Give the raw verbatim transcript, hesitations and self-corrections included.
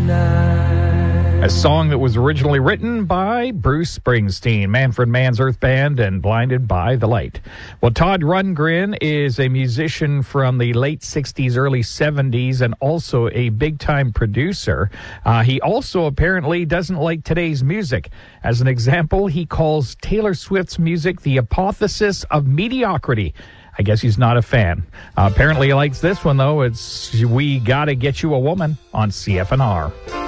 A song that was originally written by Bruce Springsteen, Manfred Mann's Earth Band, and Blinded by the Light. Well, Todd Rundgren is a musician from the late sixties, early seventies, and also a big-time producer. Uh, he also apparently doesn't like today's music. As an example, he calls Taylor Swift's music the apotheosis of mediocrity. I guess he's not a fan. Uh, apparently he likes this one, though. It's We Gotta Get You a Woman on C F N R.